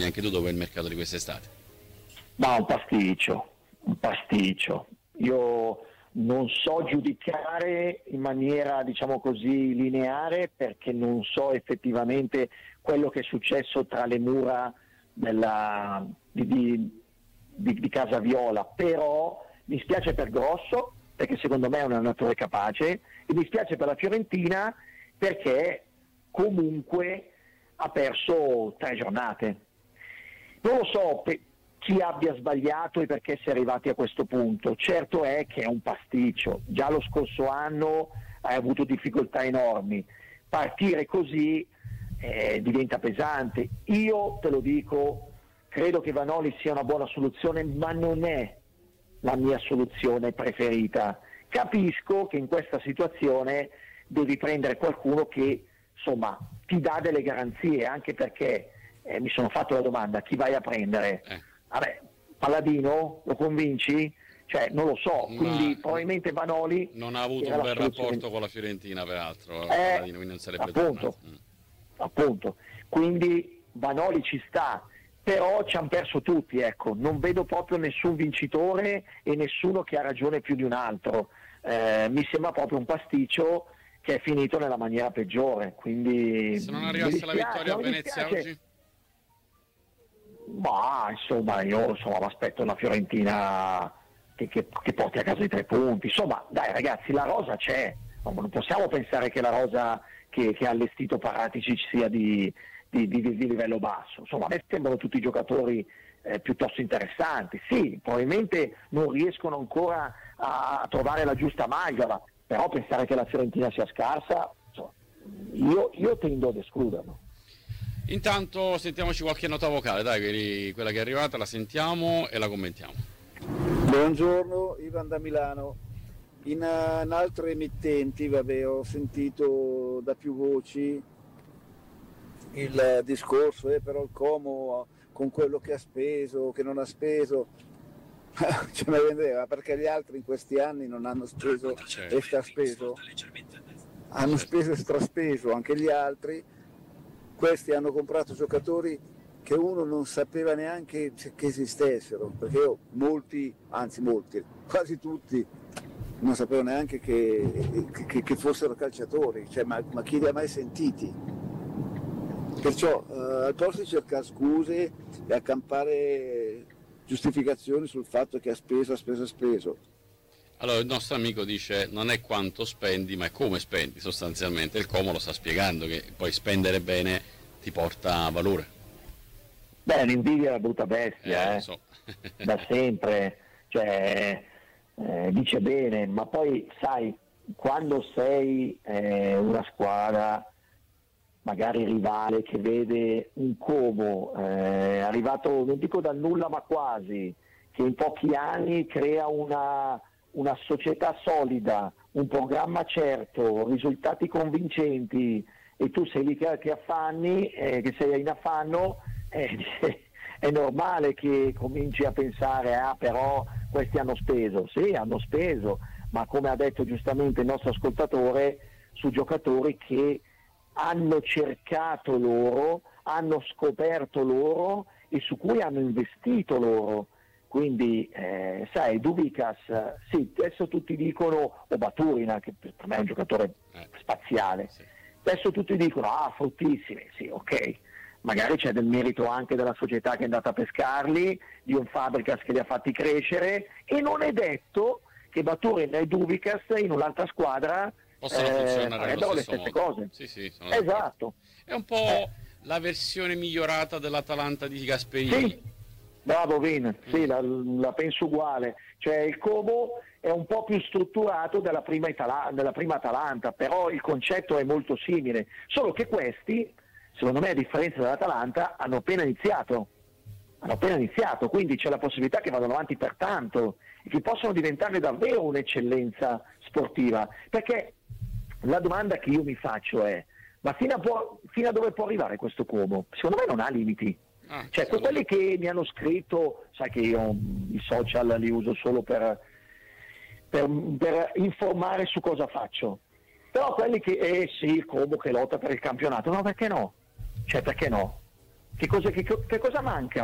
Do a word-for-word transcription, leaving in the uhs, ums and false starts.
anche tu dopo il mercato di quest'estate. Ma un pasticcio, un pasticcio. Io non so giudicare in maniera, diciamo così, lineare, perché non so effettivamente quello che è successo tra le mura della, di, di, di, di Casa Viola, però mi spiace per Grosso, perché secondo me è un allenatore capace, e mi spiace per la Fiorentina perché comunque ha perso tre giornate. Non lo so pe- chi abbia sbagliato e perché si è arrivati a questo punto. Certo è che è un pasticcio. Già lo scorso anno hai avuto difficoltà enormi. Partire così eh, diventa pesante. Io te lo dico, credo che Vanoli sia una buona soluzione, ma non è la mia soluzione preferita. Capisco che in questa situazione devi prendere qualcuno che insomma ti dà delle garanzie, anche perché eh, mi sono fatto la domanda: chi vai a prendere? Eh. Vabbè, Palladino lo convinci? Cioè non lo so, quindi Ma probabilmente Vanoli non ha avuto era un la bel soluzione. rapporto con la Fiorentina, peraltro, Eh, Palladino, quindi non sarebbe appunto, tornato. Mm. appunto, quindi Vanoli ci sta, però ci hanno perso tutti, ecco, non vedo proprio nessun vincitore e nessuno che ha ragione più di un altro. Eh, mi sembra proprio un pasticcio che è finito nella maniera peggiore, quindi Se non mi arrivasse la dispiace, vittoria a non mi Venezia dispiace. oggi? Ma insomma io insomma, mi aspetto una Fiorentina che, che, che porti a casa i tre punti. Insomma, dai ragazzi, la rosa c'è, non possiamo pensare che la rosa che, che ha allestito Paratici sia di, di, di, di livello basso. Insomma, a me sembrano tutti giocatori eh, piuttosto interessanti. Sì, probabilmente non riescono ancora a, a trovare la giusta amalgama, però pensare che la Fiorentina sia scarsa, insomma, io, io tendo ad escluderlo. Intanto sentiamoci qualche nota vocale, dai, quelli- quella che è arrivata la sentiamo e la commentiamo. Buongiorno, Ivan da Milano. In, uh, in altre emittenti, vabbè, ho sentito da più voci il uh, discorso, eh, però il Como uh, con quello che ha speso, che non ha speso, ce ne vendeva, perché gli altri in questi anni non hanno speso e straspeso, hanno speso e straspeso anche gli altri. Questi hanno comprato giocatori che uno non sapeva neanche che esistessero, perché io molti, anzi molti, quasi tutti, non sapevo neanche che, che, che fossero calciatori, cioè, ma, ma chi li ha mai sentiti? Perciò eh, al posto di cercare scuse e accampare giustificazioni sul fatto che ha speso, ha speso, ha speso. Allora il nostro amico dice non è quanto spendi ma è come spendi sostanzialmente, il Como lo sta spiegando che poi spendere bene ti porta valore. Beh, l'invidia è una brutta bestia, Eh, eh, lo so. da sempre, cioè, eh, dice bene, ma poi sai, quando sei eh, una squadra magari rivale che vede un Como eh, arrivato, non dico dal nulla ma quasi, che in pochi anni crea una, una società solida, un programma certo, risultati convincenti, e tu sei lì che, che affanni, eh, che sei in affanno, eh, è normale che cominci a pensare, ah però questi hanno speso, sì hanno speso, ma come ha detto giustamente il nostro ascoltatore, su giocatori che hanno cercato loro, hanno scoperto loro e su cui hanno investito loro. Quindi eh, sai, Dubicas, sì, adesso tutti dicono, o Baturina, che per me è un giocatore Eh, spaziale, sì. adesso tutti dicono, ah, fortissimi, sì, ok, magari c'è del merito anche della società che è andata a pescarli, di un Fabregas che li ha fatti crescere, e non è detto che Baturina e Dubicas in un'altra squadra Possono eh, funzionare allo farebbero le stesso stesse modo. cose. Sì, sì, sono d'accordo. Esatto. È un po' Eh. la versione migliorata dell'Atalanta di Gasperini. Sì, bravo Vin, sì, la, la penso uguale, cioè il Como è un po' più strutturato della prima, Itala- della prima Atalanta, però il concetto è molto simile, solo che questi, secondo me a differenza dell'Atalanta, hanno appena iniziato, hanno appena iniziato, quindi c'è la possibilità che vadano avanti per tanto e che possano diventare davvero un'eccellenza sportiva, perché la domanda che io mi faccio è, ma fino a, po- fino a dove può arrivare questo Como? Secondo me non ha limiti. Ah, Cioè, con secondo quelli che mi hanno scritto, sai che io i social li uso solo per, per, per informare su cosa faccio, però quelli che, eh sì, il Como che lotta per il campionato, no, perché no? Cioè, perché no? Che cosa, che, che cosa manca